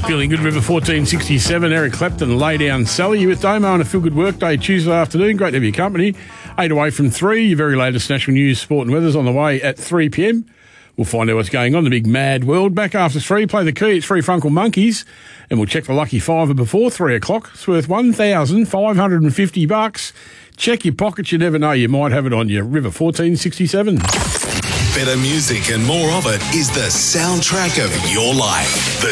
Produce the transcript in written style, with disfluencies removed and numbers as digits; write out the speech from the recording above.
Feeling good, River 1467. Eric Clapton, Lay Down Sally. You with Damo on a Feel Good Workday Tuesday afternoon. Great to have your company. 8 away from 3. Your very latest national news, sport and weather's on the way at 3 p.m. We'll find out what's going on in the big mad world. Back after 3, play the key. It's 3 Funkle Monkeys. And we'll check the lucky fiver before 3 o'clock. It's worth $1,550. Check your pockets. You never know. You might have it on your River 1467. Better music and more of it is the soundtrack of your life.